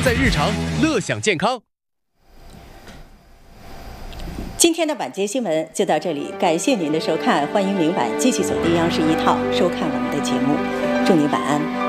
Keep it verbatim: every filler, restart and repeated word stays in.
在日常，乐享健康。 今天的晚间新闻就到这里，感谢您的收看，欢迎明晚继续锁定央视一套收看我们的节目，祝您晚安。